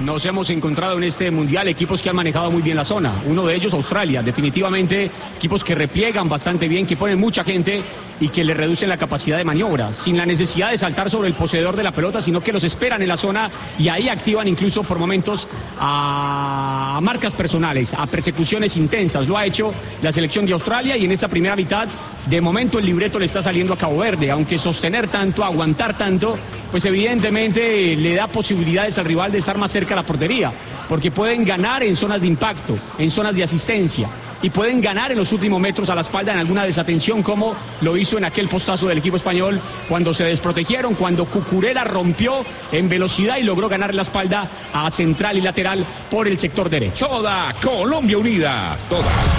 Nos hemos encontrado en este mundial equipos que han manejado muy bien la zona. Uno de ellos, Australia, definitivamente equipos que repliegan bastante bien, que ponen mucha gente y que le reducen la capacidad de maniobra, sin la necesidad de saltar sobre el poseedor de la pelota, sino que los esperan en la zona y ahí activan incluso por momentos a marcas personales, a persecuciones intensas. Lo ha hecho la selección de Australia y en esta primera mitad, de momento el libreto le está saliendo a Cabo Verde, aunque sostener tanto, aguantar tanto, pues evidentemente le da posibilidades al rival de estar más cerca a la portería, porque pueden ganar en zonas de impacto, en zonas de asistencia, y pueden ganar en los últimos metros a la espalda en alguna desatención, como lo hizo en aquel postazo del equipo español cuando se desprotegieron, cuando Cucurella rompió en velocidad y logró ganar la espalda a central y lateral por el sector derecho. Toda Colombia unida, toda.